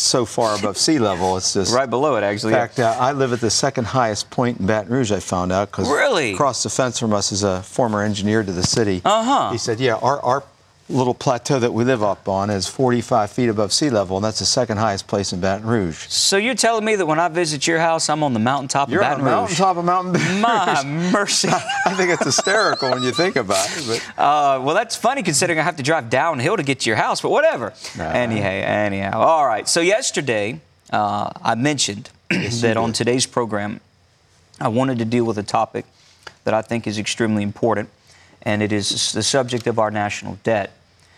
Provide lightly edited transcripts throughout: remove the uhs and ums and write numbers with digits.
so far above sea level. It's just right below it, actually. In fact, I live at the second highest point in Baton Rouge, I found out, because really? Across the fence from us is a former engineer to the city. He said, yeah, our little plateau that we live up on is 45 feet above sea level, and that's the second highest place in Baton Rouge. So you're telling me that when I visit your house, I'm on the mountaintop of Baton Rouge? You're on the mountaintop of Mountain Rouge. My mercy. I think it's hysterical when you think about it. But. Well, that's funny considering I have to drive downhill to get to your house, but whatever. Anyhow. All right. So yesterday, I mentioned that on today's program, I wanted to deal with a topic that I think is extremely important, and it is the subject of our national debt.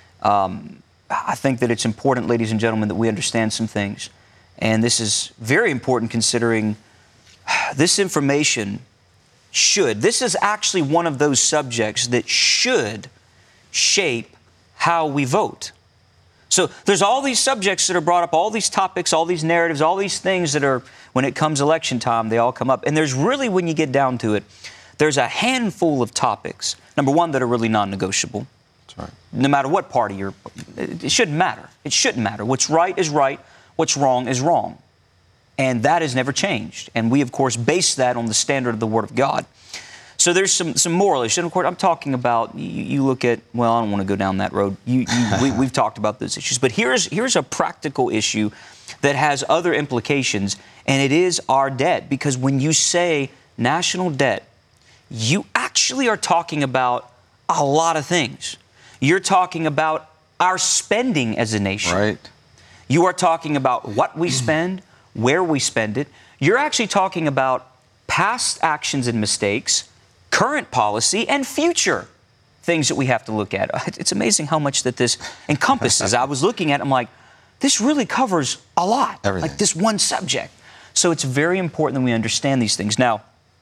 I think that it's important, ladies and gentlemen, that we understand some things. And this is very important considering this information this is actually one of those subjects that should shape how we vote. So there's all these subjects that are brought up, all these topics, all these narratives, all these things that are, when it comes election time, they all come up. And there's really, when you get down to it, there's a handful of topics, number one, that are really non-negotiable. That's right. No matter what party you're, it shouldn't matter. It shouldn't matter. What's right is right. What's wrong is wrong. And that has never changed. And we, of course, base that on the standard of the Word of God. So there's some moral issues. And, of course, I'm talking about, you look at, well, I don't want to go down that road. We've talked about those issues. But here's a practical issue that has other implications, and it is our debt. Because when you say national debt, you actually are talking about a lot of things. You're talking about our spending as a nation. Right. You are talking about what we spend, where we spend it. You're actually talking about past actions and mistakes, current policy, and future things that we have to look at. It's amazing how much that this encompasses. I was looking at it, I'm like, this really covers a lot. Everything. Like this one subject. So it's very important that we understand these things. Now,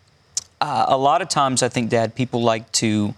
a lot of times I think, Dad, people like to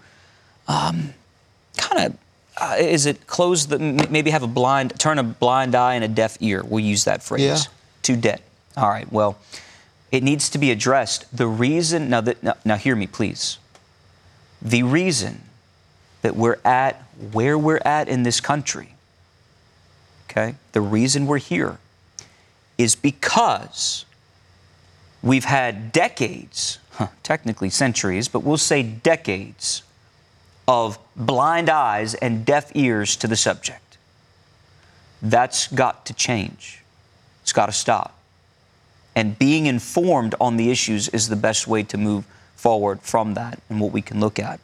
maybe have turn a blind eye and a deaf ear. We'll use that phrase. To debt. All right, well, it needs to be addressed. The reason, now hear me, please. The reason that we're at where we're at in this country, okay, the reason we're here is because we've had decades, technically centuries, but we'll say decades of blind eyes and deaf ears to the subject. That's got to change. It's got to stop. And being informed on the issues is the best way to move forward from that and what we can look at.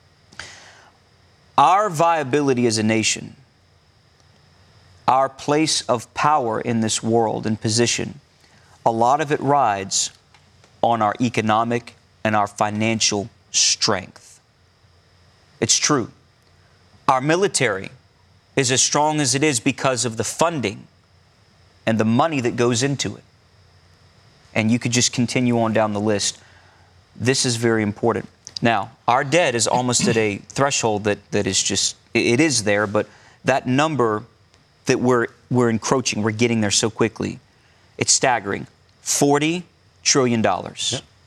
Our viability as a nation, our place of power in this world and position, a lot of it rides on our economic and our financial strength. It's true. Our military is as strong as it is because of the funding and the money that goes into it. And you could just continue on down the list. This is very important. Now, our debt is almost at a threshold that is just, it is there, but that number that we're encroaching, we're getting there so quickly, it's staggering. $40 trillion. Yep.